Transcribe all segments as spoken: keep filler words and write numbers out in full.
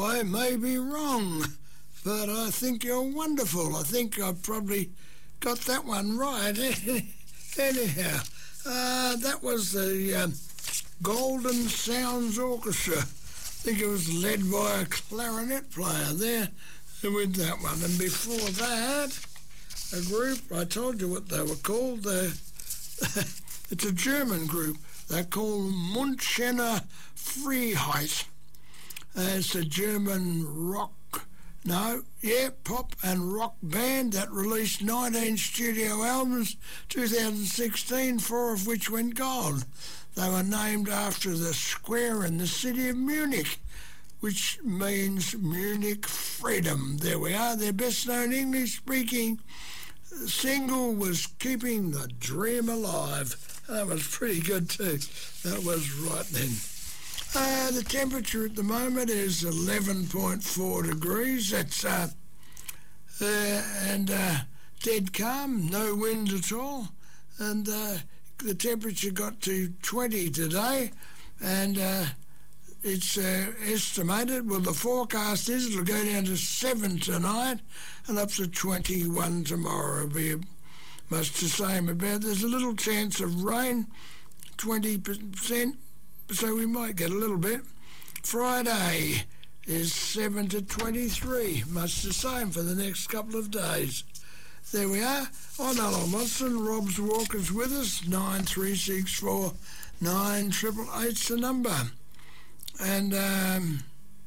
I may be wrong, but I think you're wonderful. I think I've probably got that one right. Anyhow, uh, that was the um, Golden Sounds Orchestra. I think it was led by a clarinet player there with that one. And before that, a group, I told you what they were called. They're, it's a German group. They're called Münchener Freiheit. Uh, it's a German rock, no, yeah, pop and rock band that released nineteen studio albums, two thousand sixteen, four of which went gold. They were named after the square in the city of Munich, which means Munich Freedom. There we are. Their best-known English-speaking single was Keeping the Dream Alive. That was pretty good too. That was right then. Uh, the temperature at the moment is eleven point four degrees. That's uh, uh, and uh, dead calm, no wind at all. And uh, the temperature got to twenty today, and uh, it's uh, estimated, well, the forecast is it'll go down to seven tonight and up to twenty-one tomorrow. It'll be much the same about. There's a little chance of rain, twenty percent, so we might get a little bit. Friday is seven to twenty-three, much the same for the next couple of days. There we are. I'm Alan Watson. Rob's Walker's with us. nine three six four nine eight eight eight's the number. And, um,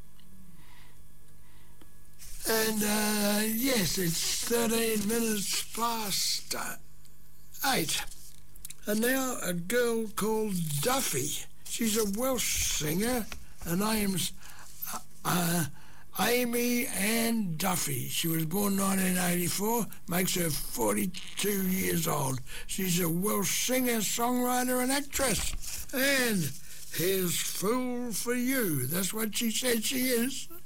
and uh, yes, it's thirteen minutes past uh, eight. And now a girl called Duffy. She's a Welsh singer. Her name's uh, uh, Amy Ann Duffy. She was born nineteen eighty-four, makes her forty-two years old. She's a Welsh singer, songwriter and actress. And here's Fool for You. That's what she said she is.